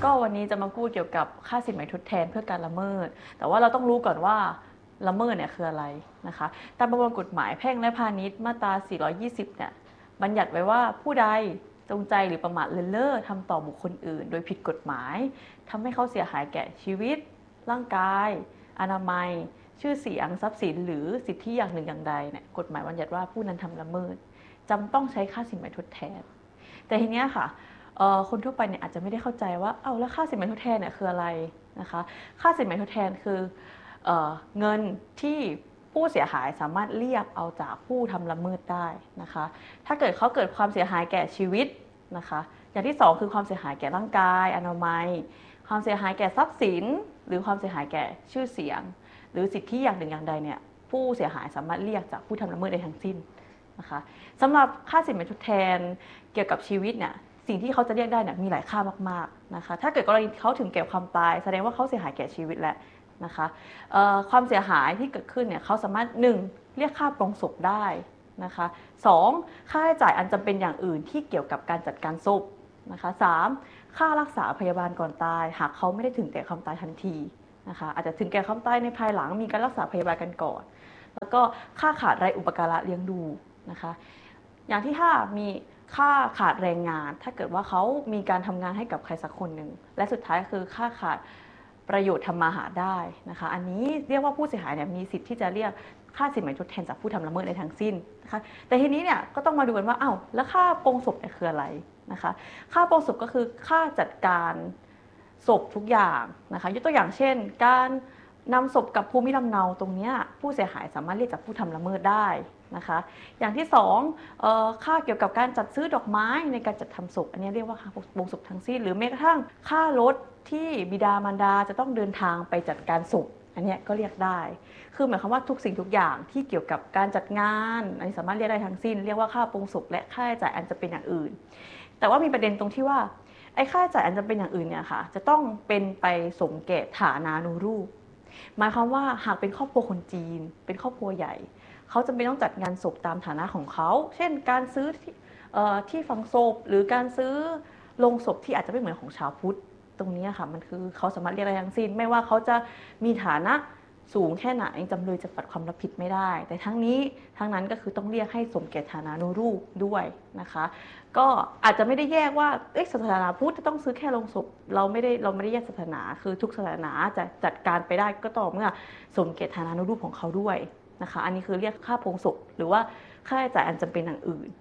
ก็วันนี้จะมาพูดเกี่ยวกับค่าสินไหมทดแทนเพื่อการละเมิดแต่ว่าเราต้องรู้ก่อนว่าละเมิดเนี่ยคืออะไรนะคะตามประมวลกฎหมายแพ่งและพาณิชย์มาตรา 420 เนี่ยบัญญัติไว้ว่าผู้ใดจงใจหรือประมาทเลินเล่อทำต่อบุคคลอื่นโดยผิดกฎหมายทำให้เขาเสียหายแก่ชีวิตร่างกายอนามัยชื่อเสียงทรัพย์สินหรือสิทธิอย่างหนึ่งอย่างใดเนี่ยกฎหมายบัญญัติว่าผู้นั้นทำละเมิดจำต้องใช้ค่าสินไหมทดแทนแต่ทีเนี้ยค่ะคนทั่วไปเนี่ยอาจจะไม่ได้เข้าใจว่าแล้วค่าสินไหมทดแทนเนี่ยคืออะไรนะคะค่าสินไหมทดแทนคือเงินที่ผู้เสียหายสามารถเรียกเอาจากผู้ทำละเมิดได้นะคะถ้าเกิดเขาเกิดความเสียหายแก่ชีวิตนะคะอย่างที่2คือความเสียหายแก่ร่างกายอนามัยความเสียหายแก่ทรัพย์สินหรือความเสียหายแก่ชื่อเสียงหรือสิทธิอย่างหนึ่งอย่างใดเนี่ยผู้เสียหายสามารถเรียกจากผู้ทำละเมิดได้ทั้งสิ้นนะคะสำหรับค่าสินไหมทดแทนเกี่ยวกับชีวิตเนี่ยสิ่งที่เขาจะเรียกได้เนี่ยมีหลายค่ามากๆนะคะถ้าเกิดกรณีเขาถึงแก่ความตายแสดงว่าเขาเสียหายแก่ชีวิตแล้วนะคะความเสียหายที่เกิดขึ้นเนี่ยเขาสามารถ1เรียกค่าปลงศพได้นะคะ2ค่าใช้จ่ายอันจำเป็นอย่างอื่นที่เกี่ยวกับการจัดการศพนะคะ3ค่ารักษาพยาบาลก่อนตายหากเขาไม่ได้ถึงแก่ความตายทันทีนะคะอาจจะถึงแก่ความตายในภายหลังมีการรักษาพยาบาลกันก่อนแล้วก็ค่าขาดรายอุปการะเลี้ยงดูนะคะอย่างที่5มีค่าขาดแรงงานถ้าเกิดว่าเขามีการทำงานให้กับใครสักคนหนึ่งและสุดท้ายคือค่าขาดประโยชน์ทำมาหาได้นะคะอันนี้เรียกว่าผู้เสียหายเนี่ยมีสิทธิ์ที่จะเรียกค่าสินไหมทดแทนจากผู้ทำละเมิดในทั้งสิ้นนะคะแต่ทีนี้เนี่ยก็ต้องมาดูกันว่าแล้วค่าปลงศพเนี่ยคืออะไรนะคะค่าปลงศพก็คือค่าจัดการศพทุกอย่างนะคะยกตัวอย่างเช่นการนำศพกับภูมิลำเนาตรงนี้ผู้เสียหายสามารถเรียกจากผู้ทำละเมิดได้นะคะอย่างที่2ค่าเกี่ยวกับการจัดซื้อดอกไม้ในการจัดทำศพอันนี้เรียกว่าค่าปลงศพทั้งสิ้นหรือแม้กระทั่งค่ารถที่บิดามารดาจะต้องเดินทางไปจัดการศพอันนี้ก็เรียกได้คือหมายความว่าทุกสิ่งทุกอย่างที่เกี่ยวกับการจัดงานอันนี้สามารถเรียกได้ทั้งสิ้นเรียกว่าค่าปลงศพและค่าใช้จ่ายอันจะเป็นอย่างอื่นแต่ว่ามีประเด็นตรงที่ว่าไอ้ค่าใช้จ่ายอันจะเป็นอย่างอื่นเนี่ยค่ะจะต้องเป็นไปสมแก่ฐานานุรูปหมายความว่าหากเป็นครอบครัวคนจีนเป็นครอบครัวใหญ่เขาจำเป็นต้องจัดงานศพตามฐานะของเขาเช่นการซื้อที่ฝังศพหรือการซื้อโลงศพที่อาจจะไม่เหมือนของชาวพุทธตรงนี้ค่ะมันคือเขาสามารถเรียกได้ทั้งสิ้นไม่ว่าเขาจะมีฐานะสูงแค่ไหนจำเลยจะปัดความรับผิดไม่ได้แต่ทั้งนี้ทั้งนั้นก็คือต้องเรียกให้สมแก่ฐานานุรูปด้วยนะคะก็อาจจะไม่ได้แยกว่าศาสนาพุทธจะต้องซื้อแค่โลงศพเราไม่ได้แยกศาสนาคือทุกศาสนาจะจัดการไปได้ก็ต่อเมื่อสมแก่ฐานานุรูปของเขาด้วยนะคะอันนี้คือเรียกค่าโปรงศพหรือว่าค่าใช้จ่ายอันจำเป็นอย่างอื่น